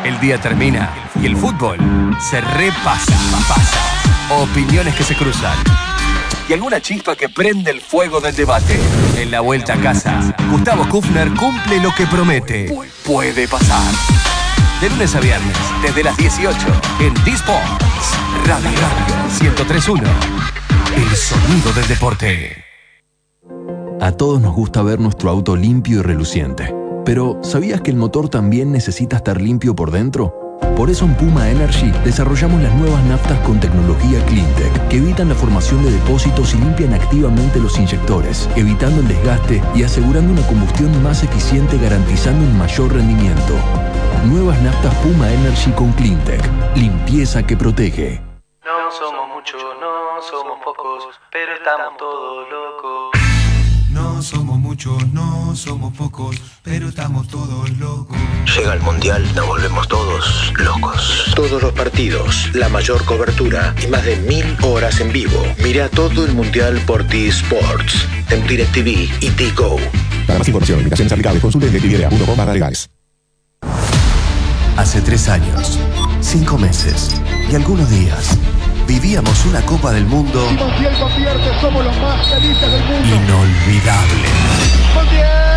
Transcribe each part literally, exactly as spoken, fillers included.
El día termina y el fútbol se repasa. Pasa. Opiniones que se cruzan. Y alguna chispa que prende el fuego del debate. En la vuelta a casa, Gustavo Kufner cumple lo que promete. Puede pasar. De lunes a viernes, desde las dieciocho, en D-Sports Radio ciento tres punto uno. El sonido del deporte. A todos nos gusta ver nuestro auto limpio y reluciente. Pero, ¿sabías que el motor también necesita estar limpio por dentro? Por eso en Puma Energy desarrollamos las nuevas naftas con tecnología CleanTech que evitan la formación de depósitos y limpian activamente los inyectores, evitando el desgaste y asegurando una combustión más eficiente, garantizando un mayor rendimiento. Nuevas naftas Puma Energy con CleanTech. Limpieza que protege. No somos muchos, no somos pocos, pero estamos todos locos. No somos muchos, no somos pocos, pero estamos todos locos. Llega el Mundial, nos volvemos todos locos. Todos los partidos, la mayor cobertura y más de mil horas en vivo. Mira todo el Mundial por D-Sports, en DirecTV y D-Go. Para más información, limitaciones aplicables, consulte en directv punto com barra legales. Hace tres años, cinco meses y algunos días, vivíamos una Copa del Mundo Montiel convierte, somos los más felices del mundo. Inolvidable. ¡Montiel!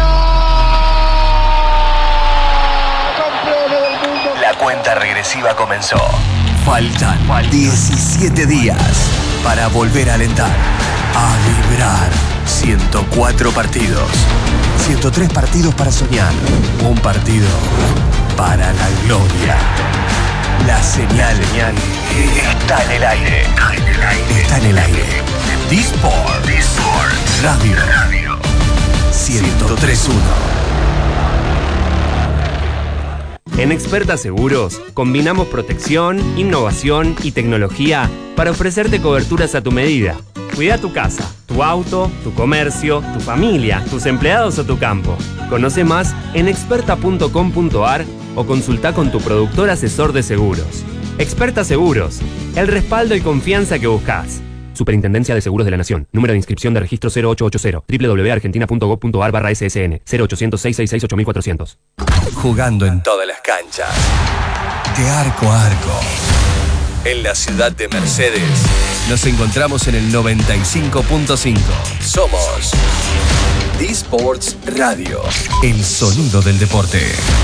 ¡Campeones del mundo! La cuenta regresiva comenzó. Faltan diecisiete días para volver a alentar, a vibrar. ciento cuatro partidos, ciento tres partidos para soñar, un partido para la gloria. La señal está en el aire. Está en el aire. D-Sports Radio ciento tres punto uno. En Experta Seguros, combinamos protección, innovación y tecnología para ofrecerte coberturas a tu medida. Cuida tu casa, tu auto, tu comercio, tu familia, tus empleados o tu campo. Conoce más en experta punto com punto a r o consulta con tu productor asesor de seguros. Experta Seguros, el respaldo y confianza que buscas. Superintendencia de Seguros de la Nación. Número de inscripción de registro cero ocho ocho cero. doble u doble u doble u punto argentina punto gov punto a r barra S S N. cero ochocientos, seiscientos sesenta y seis, ocho mil cuatrocientos. Jugando en todas las canchas. De arco a arco. En la ciudad de Mercedes, nos encontramos en el noventa y cinco punto cinco. Somos D-Sports Radio, el sonido del deporte.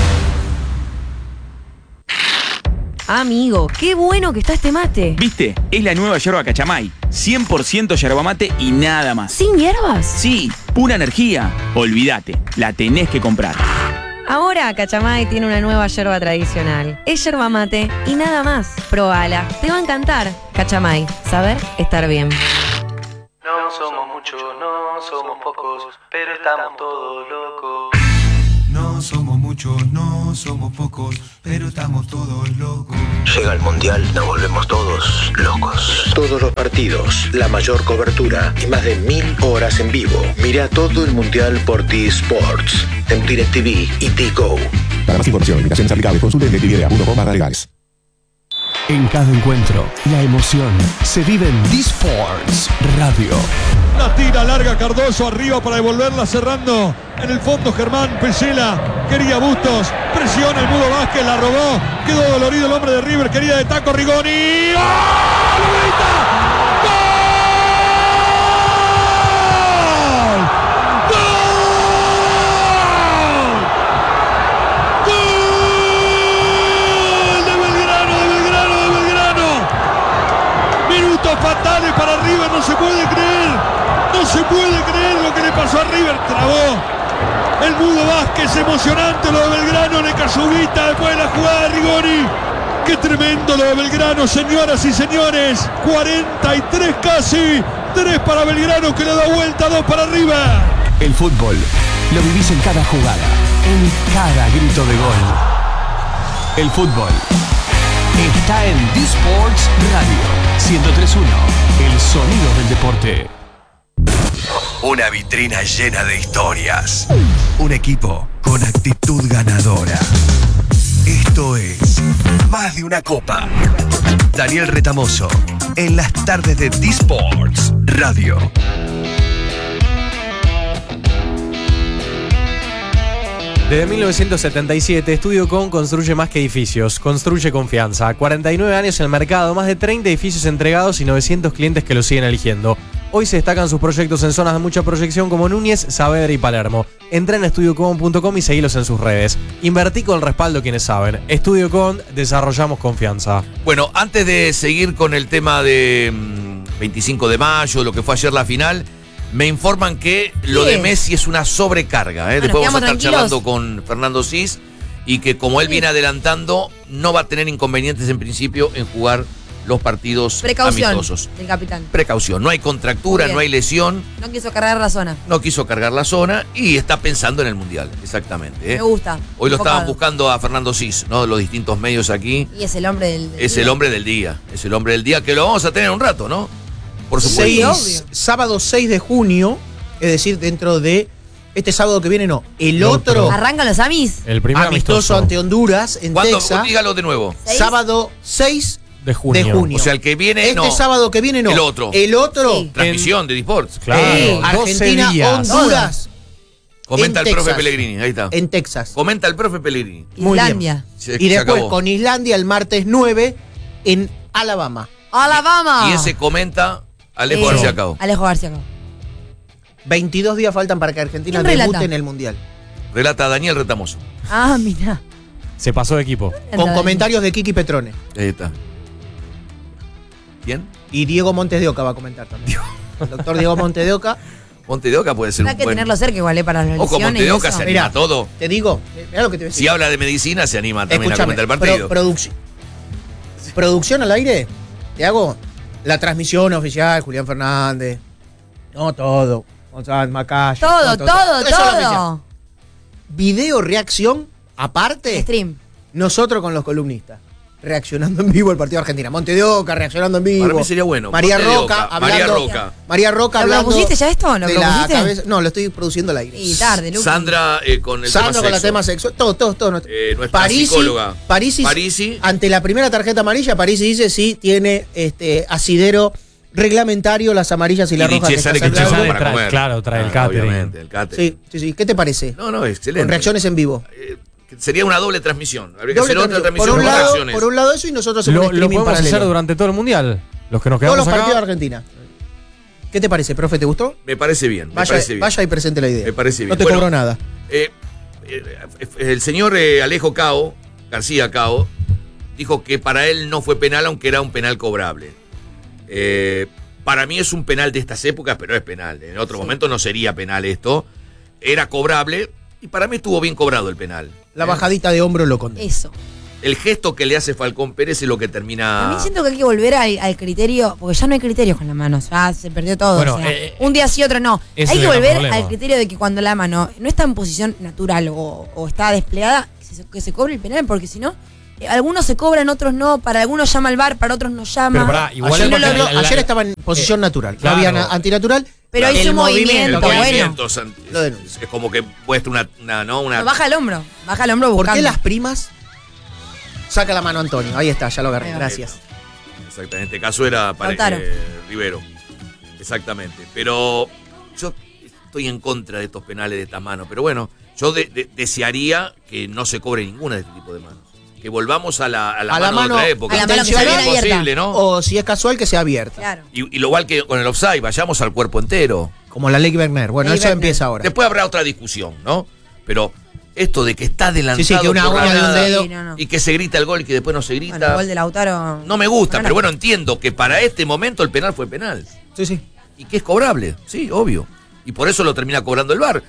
Amigo, qué bueno que está este mate. ¿Viste? Es la nueva yerba Cachamay. cien por ciento yerba mate y nada más. ¿Sin hierbas? Sí, pura energía. Olvídate, la tenés que comprar. Ahora Cachamay tiene una nueva yerba tradicional. Es yerba mate y nada más. Probala, te va a encantar. Cachamay, saber estar bien. No somos muchos, no somos pocos, pero estamos todos locos. No somos muchos, no somos pocos, pero estamos todos locos. Llega el Mundial, nos volvemos todos locos. Todos los partidos, la mayor cobertura y más de mil horas en vivo. Mira todo el Mundial por D-Sports, en DirecTV y D-Go. Para más información, limitaciones aplicables, consulte en directv punto com barra legales. En cada encuentro, la emoción se vive en D-Sports Radio. La tira larga Cardoso arriba para devolverla cerrando en el fondo Germán Pesela. Quería Bustos, presiona el Mudo Vázquez, la robó. Quedó dolorido el hombre de River, quería de taco Rigoni. ¡Gol! ¡Lo grita! Fatales para River, no se puede creer, no se puede creer lo que le pasó a River, trabó el Mudo Vázquez, emocionante lo de Belgrano, le cayó Vita después de la jugada de Rigoni, qué tremendo lo de Belgrano, señoras y señores, cuarenta y tres casi, tres para Belgrano que le da vuelta, dos para River. El fútbol lo vivís en cada jugada, en cada grito de gol. El fútbol está en D-Sports Radio ciento tres punto uno, el sonido del deporte. Una vitrina llena de historias. Un equipo con actitud ganadora. Esto es Más de una Copa. Daniel Retamoso, en las tardes de D-Sports Radio. Desde mil novecientos setenta y siete, StudioCon construye más que edificios, construye confianza. cuarenta y nueve años en el mercado, más de treinta edificios entregados y novecientos clientes que lo siguen eligiendo. Hoy se destacan sus proyectos en zonas de mucha proyección como Núñez, Saavedra y Palermo. Entra en estudiocon punto com y seguilos en sus redes. Invertí con el respaldo quienes saben. StudioCon, desarrollamos confianza. Bueno, antes de seguir con el tema de mmm, veinticinco de mayo, lo que fue ayer la final, me informan que lo de Messi es una sobrecarga. ¿eh? Bueno, Después vamos a estar tranquilos. charlando con Fernando Cis y que como él viene adelantando, no va a tener inconvenientes en principio en jugar los partidos Precaución amistosos. del capitán. Precaución, no hay contractura, no hay lesión, No quiso cargar la zona. no quiso cargar la zona y está pensando en el Mundial, exactamente. ¿eh? Me gusta. Hoy lo Enfocado. estaban buscando a Fernando Cis, ¿no? Los distintos medios aquí. Y es el hombre del, del Es día. el hombre del día, es el hombre del día que lo vamos a tener en un rato, ¿no? Por supuesto. Seis- sábado seis de junio, es decir, dentro de este sábado que viene, no, el otro. Arrancan los amis. El primer amistoso, amistoso. ante Honduras en ¿Cuándo? Texas. Dígalo de nuevo. Sábado seis de junio. de junio. O sea, el que viene, Este no. sábado que viene no. El otro. El otro. Sí. Transmisión de Disports. Claro, eh, doce Argentina, días. Honduras. Comenta en el profe Texas. Pellegrini, ahí está. En Texas. Comenta el profe Pellegrini. Muy bien. Islandia. Se- Y se después acabó. con Islandia el martes nueve en Alabama. Alabama. Y ese comenta Alejo Eh, García Cao. Alejo García Cao. veintidós días faltan para que Argentina ¿Quién relata? debute en el Mundial. Relata Daniel Retamoso. Ah, mira. Se pasó de equipo. Con comentarios de Kiki Petrone. Ahí está. ¿Quién? Y Diego Montes de Oca va a comentar también. El doctor Diego Montes de Oca. Monte de Oca puede ser Hay un que buen... tenerlo cerca igual, ¿eh? Para las Ojo, lesiones Monte de y Oca eso. se anima Mirá, a todo. Te digo, mirá lo que te voy a decir. Si habla de medicina, se anima también a Escúchame, comentar el partido. pro- produc- producción al aire, te hago la transmisión oficial, Julián Fernández. No todo. González Macaya. Todo, no, todo, Eso es lo oficial. todo. Video reacción aparte. Stream. Nosotros con los columnistas. Reaccionando en vivo el partido de Argentina. Monte de Oca reaccionando en vivo. Para mí sería bueno. María Monte de Roca Oca, hablando. María Roca. María Roca ¿Lo hablando. propusiste ya esto? ¿Lo de la propusiste? cabeza- No, lo estoy produciendo al aire. Y tarde, Lucas. Sandra eh, con el Sandra tema con el sexo. tema sexual. Todo, todo, todo. Eh, nuestra Parisi, psicóloga. Parisi, Parisi. ante la primera tarjeta amarilla, Parisi dice sí tiene este asidero reglamentario, las amarillas y Y las rojas. Di que Cesare está que sacando. llegó para trae- comer. claro, trae el Ah, catering. Obviamente, el catering. Sí, sí, sí. ¿Qué te parece? No, no, excelente. Con reacciones en vivo. Eh, Sería una doble transmisión. Habría que Doble hacer otra transmisión. transmisión por, un con lado, reacciones. por un lado eso y nosotros hacemos Lo, un lo streaming podemos paralelo. hacer durante todo el mundial. Los que nos Todos quedamos los acá. partidos de Argentina. ¿Qué te parece, profe? ¿Te gustó? Me parece bien. Me Vaya, parece bien. vaya y presente la idea. Me parece bien. No te Bueno, cobro nada. Eh, eh, el señor eh, Alejo Cao, García Cao, dijo que para él no fue penal, aunque era un penal cobrable. Eh, para mí es un penal de estas épocas, pero es penal. En otro momento no sería penal esto. Era cobrable y para mí estuvo bien cobrado el penal. La bajadita de hombro lo condena. Eso. El gesto que le hace Falcón Pérez es lo que termina... También siento que hay que volver al, al criterio, porque ya no hay criterios con la mano, ya se perdió todo. Bueno, o sea, eh, un día sí, otro no. ese Hay es que el gran volver problema. al criterio de que cuando la mano no está en posición natural o, o está desplegada, que se, que se cobre el penal, porque si no, eh, algunos se cobran, otros no, para algunos llama el V A R, para otros no llama. Pero pará, igual ayer, es no porque lo- la- la- ayer estaba en posición natural. claro. No había na- antinatural. Pero El hizo un movimiento, El que hace- bueno. movimiento, Santi, Lo es, denuncia. es como que muestra una... una, ¿no? una No, baja el hombro, baja el hombro ¿Por buscando. qué las primas? Saca la mano Antonio. Ahí está, ya lo agarré. Ahí va. Gracias. Exactamente, en este caso era para Lautaro. eh, Rivero. Exactamente. Pero yo estoy en contra de estos penales de esta mano. Pero bueno, yo de- de- desearía que no se cobre ninguna de este tipo de manos. Que volvamos a la, a la A la mano, mano- de otra época. a la mano que Sería saliera abierta. imposible, ¿no? O si es casual, que sea abierta. Claro. Y, y lo igual que con el offside, vayamos al cuerpo entero. Como la ley Werner. Bueno, Ley eso Werner. empieza ahora. Después habrá otra discusión, ¿no? Pero esto de que está adelantado Sí, sí, que una por la uña de un nada dedo. Sí, no, no. y que se grita el gol y que después no se Bueno, el grita, gol de Lautaro. no me gusta. No, no. Pero bueno, entiendo que para este momento el penal fue penal. Sí, sí. Y que es cobrable, sí, obvio. Y por eso lo termina cobrando el V A R.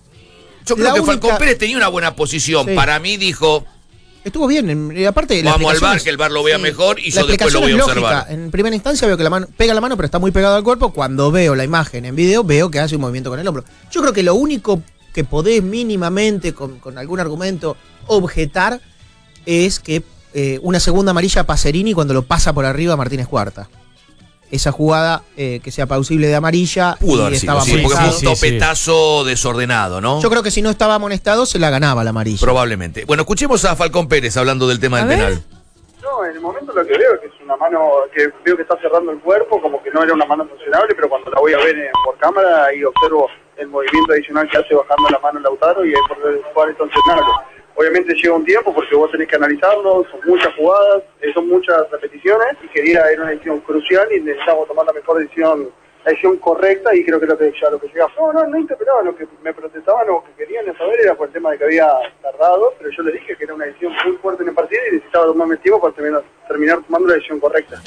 Yo creo La que única- Falcón Pérez tenía una buena posición. Sí. Para mí dijo, Estuvo bien. en- y aparte, la vamos al V A R, explicación que el V A R lo vea Sí. mejor y La yo después lo explicación voy a es observar. lógica. En primera instancia veo que la mano pega la mano, pero está muy pegado al cuerpo. Cuando veo la imagen en video, veo que hace un movimiento con el hombro. Yo creo que lo único que podés mínimamente, con, con algún argumento, objetar es que eh, una segunda amarilla a Pacerini cuando lo pasa por arriba a Martínez Cuarta. Esa jugada eh, que sea plausible de amarilla. Pudo y haber sido, estaba sí, porque fue amonestado. un topetazo desordenado, ¿no? Yo creo que si no estaba amonestado, se la ganaba la amarilla. Probablemente. Bueno, escuchemos a Falcón Pérez hablando del tema A del ver. penal. No, en el momento lo que veo es que es una mano que veo que está cerrando el cuerpo, como que no era una mano sancionable, pero cuando la voy a ver eh, por cámara ahí observo el movimiento adicional que hace bajando la mano Lautaro y ahí por el cual entonces nada. Obviamente lleva un tiempo porque vos tenés que analizarlo, son muchas jugadas, eh, son muchas repeticiones y quería era una decisión crucial y necesitábamos tomar la mejor decisión, la decisión correcta y creo que es lo que ya lo que llegaba. No, no, no interpretaban, lo que me protestaban o que querían saber era por el tema de que había tardado, pero yo le dije que era una decisión muy fuerte en el partido y necesitaba tomarme el tiempo para terminar, terminar tomando la decisión correcta.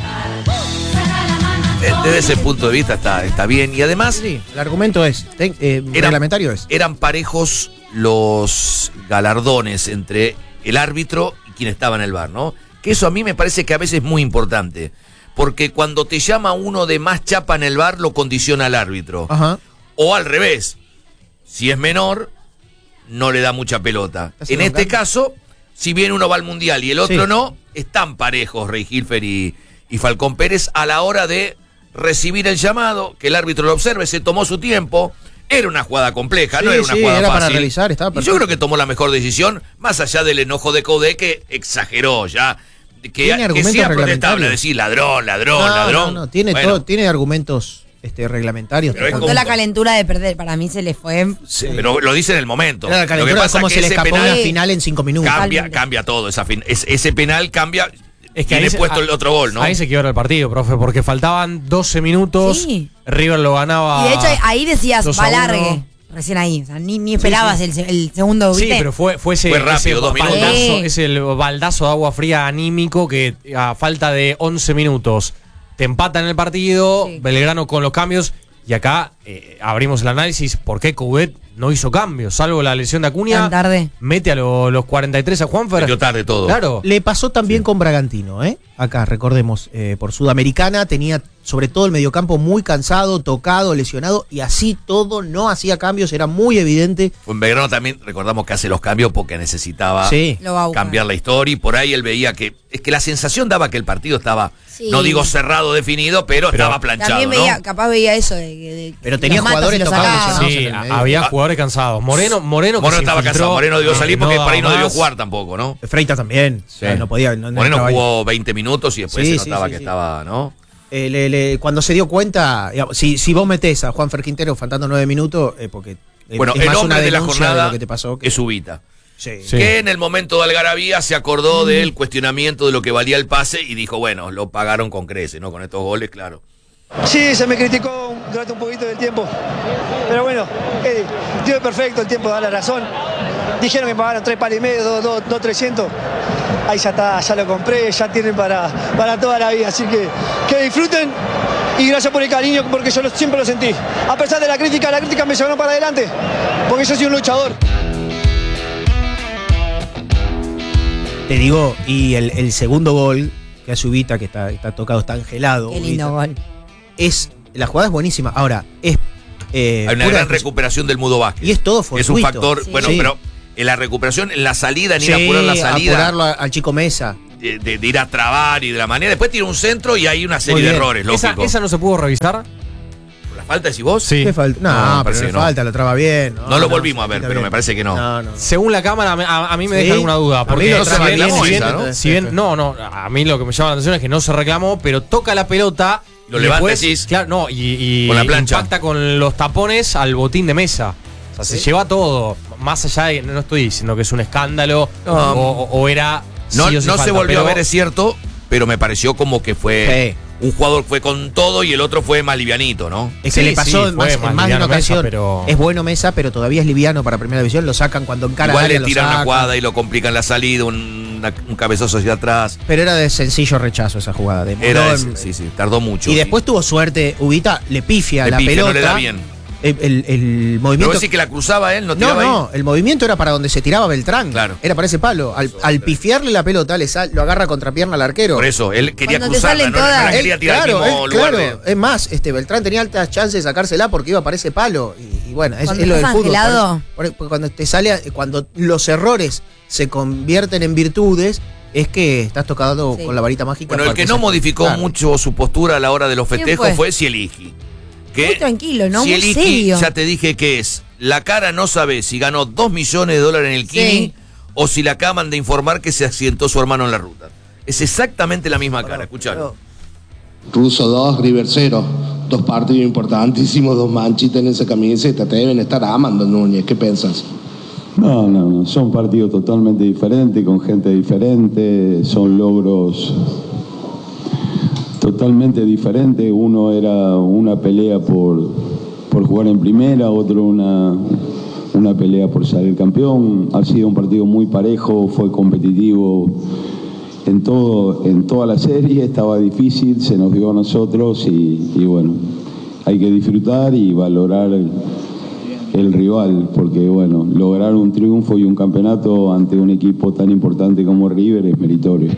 Desde ese punto de vista está, está bien y además sí, el argumento es, eh, eran, reglamentario es. Eran parejos los galardones entre el árbitro y quien estaba en el bar, ¿no? Que eso a mí me parece que a veces es muy importante, porque cuando te llama uno de más chapa en el bar lo condiciona al árbitro. Ajá. O al revés, si es menor no le da mucha pelota. En este cambio? caso, si bien uno va al mundial y el otro sí. no, están parejos Rey Hilfer y, y Falcón Pérez a la hora de recibir el llamado, que el árbitro lo observe, se tomó su tiempo, era una jugada compleja, sí, no era una sí, jugada era fácil. Para realizar, estaba y yo creo que tomó la mejor decisión, más allá del enojo de Coudet, que exageró ya, que, que sea protestable, decir ladrón, ladrón, no, ladrón. No, no, tiene, bueno. todo, tiene argumentos este, reglamentarios. Con toda la calentura de perder, para mí se le fue. Sí, pero lo dice en el momento. Era la calentura lo que pasa de cómo se le escapó penal, una final en cinco minutos. Cambia, cambia todo, esa fin, es, ese penal cambia. Es que tiene ahí puesto se, el otro gol, ¿no? Ahí se quiebra el partido, profe, porque faltaban doce minutos. Sí. River lo ganaba. Y de hecho ahí decías, va largue. Recién ahí. O sea, ni, ni esperabas sí, sí. El, el segundo. Sí, ¿viste? Pero fue, fue ese, fue rápido, ese dos baldazo, minutos. ese el baldazo de agua fría anímico que a falta de once minutos te empatan el partido, sí. Belgrano con los cambios. Y acá eh, abrimos el análisis por qué Coudet no hizo cambios, salvo la lesión de Acuña. Tan tarde. Mete a lo, los cuarenta y tres a Juanfer. Metió tarde todo. Claro. Le pasó también sí. con Bragantino, ¿eh? Acá, recordemos, eh, por Sudamericana tenía sobre todo el mediocampo muy cansado, tocado, lesionado, y así todo, no hacía cambios, era muy evidente. En Belgrano también recordamos que hace los cambios porque necesitaba sí. cambiar la historia, y por ahí él veía que, es que la sensación daba que el partido estaba, sí. no digo cerrado, definido, pero, pero estaba planchado, también veía, ¿no? capaz veía eso de, de, de pero tenía jugadores tocados lesionados. Sí, había jugadores cansados. Moreno, Moreno, Moreno estaba cansado, Moreno debió salir porque no por ahí no debió jugar tampoco, ¿no? Freitas también, sí. o sea, no podía. No, Moreno jugó ahí. veinte minutos y después sí, se notaba sí, sí, que sí. estaba, ¿no? Eh, le, le, cuando se dio cuenta, digamos, si, si vos metés a Juanfer Quintero faltando nueve minutos, eh, porque bueno, es el más hombre una de la jornada de lo que te pasó, que... es Ubita. Sí. Sí. Que en el momento de algarabía se acordó mm. del cuestionamiento de lo que valía el pase y dijo, bueno, lo pagaron con creces, ¿no? Con estos goles, claro. Sí, se me criticó durante un poquito del tiempo, pero bueno, eh, el tío es perfecto, el tiempo da la razón. Dijeron que me pagaron tres palos y medio, dos, dos, dos, trescientos. Ahí ya está, ya lo compré, ya tienen para, para toda la vida. Así que que disfruten y gracias por el cariño, porque yo lo, siempre lo sentí. A pesar de la crítica, la crítica me llevó para adelante, porque yo soy un luchador. Te digo, y el, el segundo gol que hace Ubita, que está, está tocado, está angelado. Qué lindo Ubita, gol. Es, la jugada es buenísima. Ahora, es. Eh, Hay una pura, gran recuperación del Mudo Vázquez. Y es todo fortuito. Es un factor, sí. bueno, sí. pero en la recuperación, en la salida, en ir sí, a apurar la salida. apurarlo al Chico Mesa. De, de, de ir a trabar y de la manera. Después tira un centro y hay una serie de errores, esa, lógico. ¿Esa no se pudo revisar? ¿La falta decís vos? Sí. ¿Qué falta? No, no pero no no. falta, lo traba bien. No, no lo no, volvimos a ver, pero bien. me parece que no. no, no. Según la cámara, a, a mí me ¿Sí? deja alguna duda. Porque no se reclamó si bien, esa, ¿no? Si bien, no, no, a mí lo que me llama la atención es que no se reclamó, pero toca la pelota. Lo levanta, decís. Claro, no, y, y con la plancha. impacta con los tapones al botín de mesa. O sea, ¿sí? Se lleva todo. Más allá de, no estoy diciendo que es un escándalo no. o, o era... No, sí no falta, se volvió pero... a ver, es cierto, pero me pareció como que fue... Sí. Un jugador fue con todo y el otro fue más livianito, ¿no? Es que sí, le pasó sí, en, más, en más de una ocasión. Mesa, pero... Es bueno Mesa, pero todavía es liviano para primera división. Lo sacan cuando encara igual área, le tiran una jugada y lo complican la salida, un, un cabezazo hacia atrás. Pero era de sencillo rechazo esa jugada. De era de, sí, sí, tardó mucho. Y después tuvo suerte. Ubita le pifia le la pifia, pelota. No le da bien. El, el, el movimiento. ¿No decir que la cruzaba él? No, tiraba no, no, ahí? el movimiento era para donde se tiraba Beltrán. Claro. Era para ese palo. Al, al pifiarle la pelota, le sal, lo agarra contra pierna al arquero. Por eso, él quería Cuando cruzarla, no, todas, no la quería tirar claro, al mismo él, lugar. Claro, de... es más, este Beltrán tenía altas chances de sacársela porque iba para ese palo. Y, y bueno, es, es lo del fútbol. Angelado. Por, por, por, cuando te sale, cuando los errores se convierten en virtudes, es que estás tocado sí. con la varita mágica. Bueno, el que no modificó claro. mucho su postura a la hora de los festejos fue, fue Cieligi. Muy tranquilo, ¿no? Cieligi, muy serio. Ya te dije que es. La cara no sabe si ganó dos millones de dólares en el Kini sí. o si le acaban de informar que se accidentó su hermano en la ruta. Es exactamente la misma cara, escuchalo. Russo dos, River cero. dos partidos importantísimos, dos manchitas en esa camiseta. Te deben estar amando, Núñez. ¿Qué piensas? No, no, no. Son partidos totalmente diferentes, con gente diferente. Son logros totalmente diferentes. Uno era una pelea por, por jugar en primera, otro una, una pelea por salir campeón. Ha sido un partido muy parejo, fue competitivo. En, todo, en toda la serie estaba difícil, se nos dio a nosotros y, y bueno, hay que disfrutar y valorar el, el rival, porque bueno, lograr un triunfo y un campeonato ante un equipo tan importante como River es meritorio.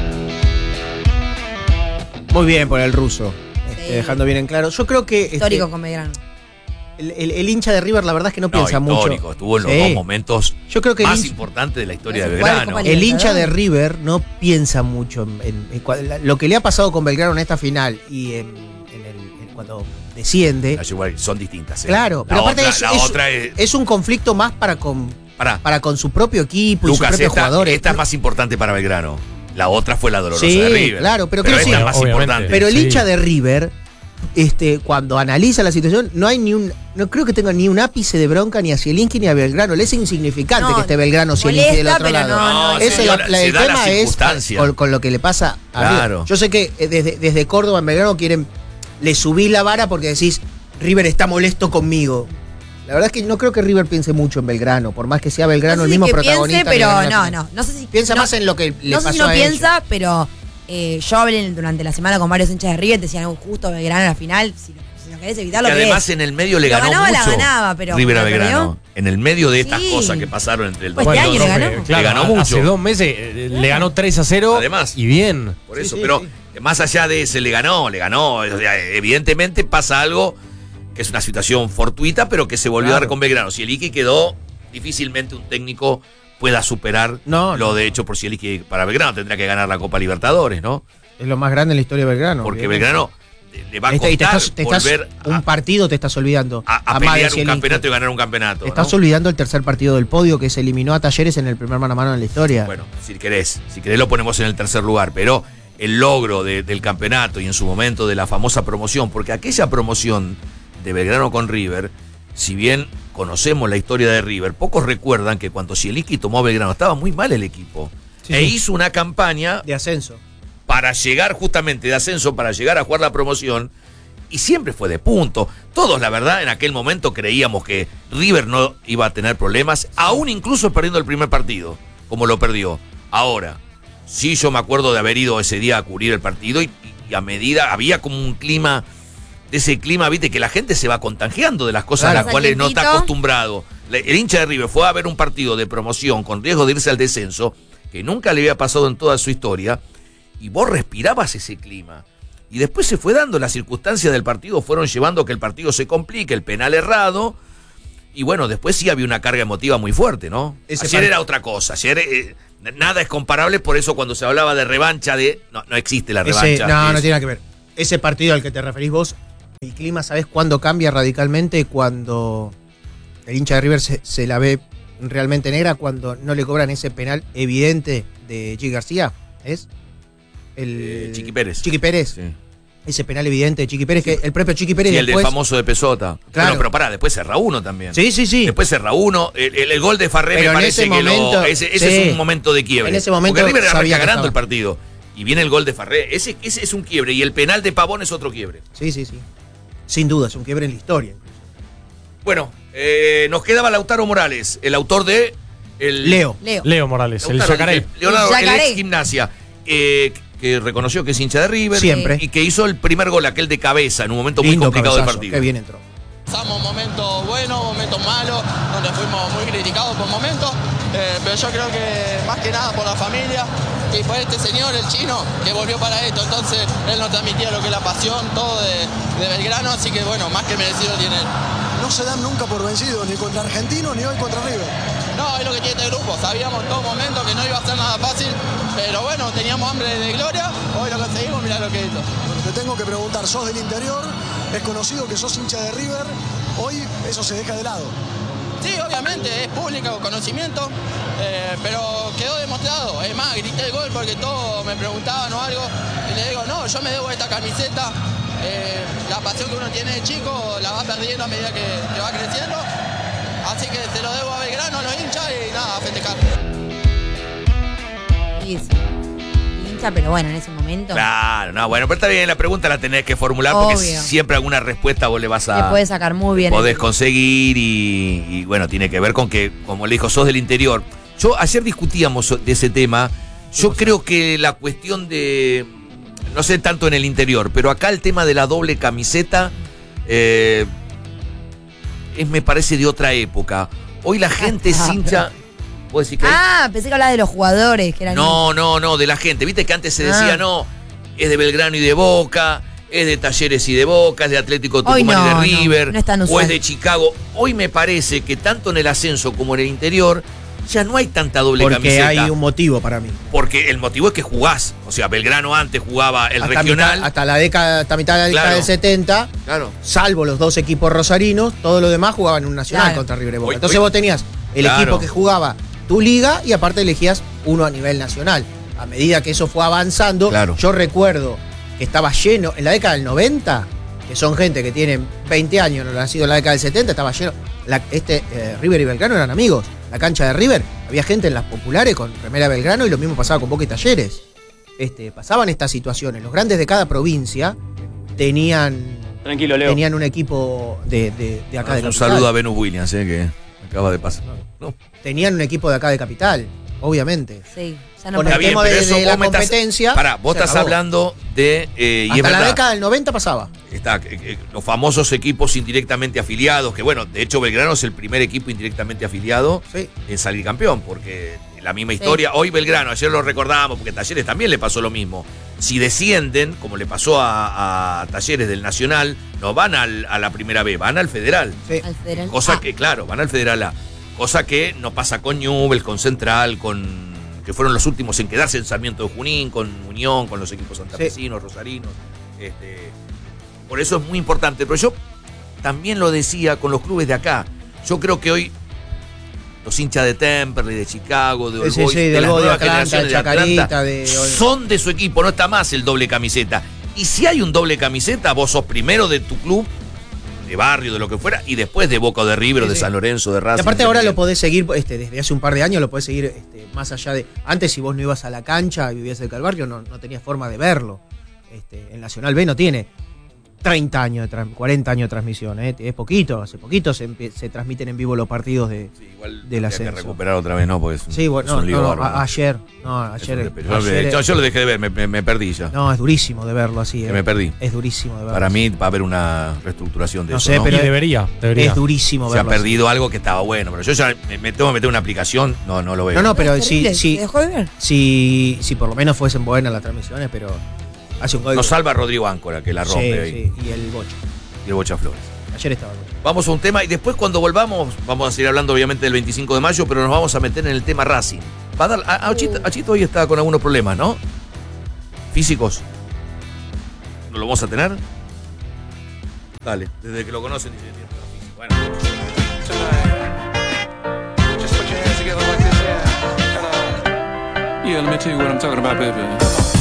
Muy bien por el ruso, este, dejando bien en claro. Yo creo que... Histórico este, con Belgrano. El, el, el hincha de River la verdad es que no, no piensa histórico, mucho. Estuvo en los sí. dos momentos Yo creo que más hincha, importantes de la historia de Belgrano. El hincha de River no piensa mucho en, en, en, lo que le ha pasado con Belgrano en esta final y en, en el, en cuando desciende. Igual, son distintas. ¿eh? Claro, pero la aparte otra, es, la es, otra es, es un conflicto más para con, para, para con su propio equipo Lucas, y sus propios esta, jugadores. Esta es más importante para Belgrano. La otra fue la dolorosa sí, de River. Claro, pero, pero creo esta sí, es más obviamente. importante. Pero el sí. hincha de River, este, cuando analiza la situación, no hay ni un, no creo que tenga ni un ápice de bronca ni a Zielinski ni a Belgrano. Le es insignificante No, que esté Belgrano Zielinski del otro pero lado. no, no, Ese se la- da- la- se el da la tema es circunstancia. con, con lo que le pasa a Claro. River. Yo sé que eh, desde, desde Córdoba en Belgrano quieren, le subís la vara porque decís, River está molesto conmigo. La verdad es que no creo que River piense mucho en Belgrano, por más que sea Belgrano No sé el si mismo que protagonista. piense, pero de la no, final. no. No sé si Piensa no- más en lo que le no sé pasó si no a ellos. piensa, pero eh, yo hablé durante la semana con varios hinchas de River, decían, justo Belgrano en la final, si lo, si lo querés evitar, lo Que querés. además en el medio le Lo ganó ganaba, la mucho ganaba, pero River a ¿la Belgrano. En el medio de estas Sí. cosas que pasaron entre el Pues dos este y año dos, le ganó. Claro, le ganó hace mucho. dos meses eh, le ganó tres a cero. Además. Y bien. Por eso, pero más allá de ese le ganó, le ganó. O sea, evidentemente pasa algo que es una situación fortuita, pero que se volvió Claro. a dar con Belgrano. Zielinski quedó, difícilmente un técnico pueda superar No, lo no. de hecho por Zielinski para Belgrano. Tendrá que ganar la Copa Libertadores, ¿no? Es lo más grande en la historia de Belgrano. Porque obviamente. Belgrano eh, le va a Este- y te costar estás- te estás- volver un partido te estás olvidando. a, a Amade pelear un Zielinski. campeonato y ganar un campeonato. Te estás ¿no? olvidando el tercer partido del podio que se eliminó a Talleres en el primer mano a mano en la historia. Bueno, si querés, si querés lo ponemos en el tercer lugar, pero el logro de- del campeonato y en su momento de la famosa promoción, porque aquella promoción de Belgrano con River, si bien conocemos la historia de River, pocos recuerdan que cuando Zielinski tomó a Belgrano estaba muy mal el equipo. Sí, e sí. hizo una campaña De ascenso. para llegar justamente de ascenso, para llegar a jugar la promoción, y siempre fue de punto. Todos, la verdad, en aquel momento creíamos que River no iba a tener problemas, aún incluso perdiendo el primer partido, como lo perdió. Ahora, sí yo me acuerdo de haber ido ese día a cubrir el partido y, y a medida, había como un clima, de ese clima, viste, que la gente se va contagiando de las cosas Claro. a las cuales no está Calientito. acostumbrado. Le- El hincha de River fue a ver un partido de promoción con riesgo de irse al descenso, que nunca le había pasado en toda su historia, y vos respirabas ese clima. Y después se fue dando, las circunstancias del partido fueron llevando a que el partido se complique, el penal errado, y bueno, después sí había una carga emotiva muy fuerte, ¿no? Ese Ayer par- era otra cosa, ayer eh, nada es comparable, por eso cuando se hablaba de revancha de... No, no existe la Ese- revancha. no, es- no tiene nada que ver. Ese partido al que te referís vos, el clima, ¿sabés cuándo cambia radicalmente? Cuando el hincha de River se, se la ve realmente negra, cuando no le cobran ese penal evidente de G. García. ¿Es? El Eh, Chiqui Pérez. Chiqui Pérez. Sí. Ese penal evidente de Chiqui Pérez, que el propio Chiqui Pérez Sí, el después... de famoso de Pesota. Claro. Bueno, pero pará, después cerra uno también. Sí, sí, sí. Después cerra uno. El, el- el gol de Farré Pero me en parece ese que momento, lo. Ese, ese sí. es un momento de quiebre. En ese momento Porque River sabía arranca que ganando estaba. el partido. Y viene el gol de Farré. Ese, ese es un quiebre. Y el penal de Pavón es otro quiebre. Sí, sí, sí. Sin duda, es un quiebre en la historia. Bueno, eh, nos quedaba Lautaro Morales, el autor de. El, Leo. Leo. Leo Morales, el Lautaro, Yacaré. el- Leonardo, El el Yacaré. ex gimnasia. eh, que reconoció que es hincha de River. Siempre. Y que hizo el primer gol, aquel de cabeza, en un momento muy Lindo complicado del cabezazo, partido. qué bien entró. Pasamos momentos buenos, momentos malos, donde fuimos muy criticados por momentos, eh, pero yo creo que más que nada por la familia y por este señor, el chino, que volvió para esto. Entonces él nos transmitía lo que es la pasión, todo de, de Belgrano, así que bueno, más que merecido tiene él. No se dan nunca por vencidos, ni contra Argentino, ni hoy contra River. No, es lo que tiene este grupo, sabíamos en todo momento que no iba a ser nada fácil, pero bueno, teníamos hambre de gloria, hoy lo conseguimos, mirá lo que hizo. Bueno, te tengo que preguntar, sos del interior, es conocido que sos hincha de River, hoy eso se deja de lado. Sí, obviamente, es público conocimiento, eh, pero quedó demostrado. Es más, grité el gol porque todos me preguntaban o algo, y le digo, no, yo me debo esta camiseta eh, la pasión que uno tiene de chico la va perdiendo a medida que, que va creciendo. Así que se lo debo a Belgrano, a los hinchas y nada, a festejar. Sí, sí. Hincha, pero bueno, en ese momento. Claro, no, bueno, pero está bien, la pregunta la tenés que formular porque Obvio. siempre alguna respuesta vos le vas a... Le puedes sacar muy bien. Podés el- conseguir y, y, bueno, tiene que ver con que, como le dijo, sos del interior. Yo ayer discutíamos de ese tema. Yo creo que la cuestión de, no sé tanto en el interior, pero acá el tema de la doble camiseta eh, es, me parece, de otra época. Hoy la gente es hincha... ¿Vos decís que hay? Ah, pensé que hablaba de los jugadores, que eran. No, no, no, de la gente. Viste que antes se decía, Ah. no, es de Belgrano y de Boca, es de Talleres y de Boca, es de Atlético Hoy Tucumán no, y de no, River, no es tan o es usual. de Chicago. Hoy me parece que tanto en el ascenso como en el interior ya no hay tanta doble Porque camiseta. hay un motivo para mí. Porque el motivo es que jugás. O sea, Belgrano antes jugaba el hasta regional. Mitad, hasta la década, hasta mitad de la década Claro. del setenta, Claro. salvo los dos equipos rosarinos, todo lo demás jugaban en un nacional Claro. contra River y Boca. Hoy- Entonces hoy- vos tenías el Claro. equipo que jugaba tu liga y aparte elegías uno a nivel nacional. A medida que eso fue avanzando, Claro. yo recuerdo que estaba lleno, en la década del noventa, que son gente que tienen veinte años, no nacido en la década del setenta, estaba lleno. La- este, eh, River y Belgrano eran amigos. La cancha de River, había gente en las populares con remera de Belgrano y lo mismo pasaba con Boca y Talleres. Este, pasaban estas situaciones. Los grandes de cada provincia tenían, Tranquilo, Leo. tenían un equipo de, de- de acá de un capital. saludo a Venus Williams, eh, que acaba de pasar. No. Tenían un equipo de acá de capital, obviamente. Sí, ya no Con puedo. el tema pero de, eso de la vos me estás- competencia. Pará, vos se estás acabó. hablando de. eh, y es Hasta la verdad. década del noventa pasaba. Está, eh, eh, los famosos equipos indirectamente afiliados, que bueno, de hecho Belgrano es el primer equipo indirectamente afiliado Sí. en salir campeón, porque la misma Sí. historia, hoy Belgrano, ayer lo recordábamos, porque Talleres también le pasó lo mismo. Si descienden, como le pasó a, a Talleres del Nacional, no van al- a la primera B, van al Federal. Sí. Al Federal. Cosa Ah, que, claro, van al Federal A. Cosa que no pasa con Newell's, con Central, con que fueron los últimos en quedarse en Sarmiento de Junín, con Unión, con los equipos santafesinos, rosarinos. Este, por eso es muy importante. Pero yo también lo decía con los clubes de acá. Yo creo que hoy los hinchas de Temperley, de Chicago, de All Sí, Boys, sí, de de las All Boys, de nuevas Atlanta, generaciones de de Chacarita, Atlanta, de- son de su equipo, no está más el doble camiseta. Y si hay un doble camiseta, vos sos primero de tu club, de barrio, de lo que fuera, y después de Boca o de River, o Sí, de sí. San Lorenzo, de Racing. Y aparte de ahora lo Miguel. podés seguir, este, desde hace un par de años lo podés seguir este, más allá de... Antes si vos no ibas a la cancha y vivías cerca del barrio, no, no tenías forma de verlo. Este, el Nacional B no tiene treinta años, de tran- cuarenta años de transmisión, ¿eh? Es poquito, hace poquito se, empie- se transmiten en vivo los partidos de, Igual del habría que ascenso. recuperar otra vez, ¿no? Porque es un, Sí, bueno, es un no, lío no, bárbaro. a- ayer, no, Es ayer, un- yo, ayer- yo- yo lo dejé de ver, me, me- me perdí ya. no, es durísimo de verlo así, ¿eh? Que me perdí. Es durísimo de verlo. Para mí va a haber una reestructuración de No eso, sé, ¿no? pero Y debería, debería. es durísimo Se ha verlo así. perdido algo que estaba bueno, pero yo ya me, me tengo que meter una aplicación, no, no lo veo. No, no, pero es si, terrible, si, ¿se dejó de ver? si, si por lo menos fuesen buenas las transmisiones, pero hace un gol. Nos salva Rodrigo Áncora, que la rompe Sí, ahí. sí, y el Bocha. Y el Bocha Flores. Ayer estaba el Bocha. Vamos a un tema y después cuando volvamos, vamos a seguir hablando obviamente del veinticinco de mayo, pero nos vamos a meter en el tema Racing. Va a dar, a, a Chito, a Chito hoy está con algunos problemas, ¿no? Físicos. ¿No lo vamos a tener? Dale, desde que lo conocen dice, bueno. Just put your hands together like this, yeah. And, uh, yeah, let me tell you what I'm talking about, baby.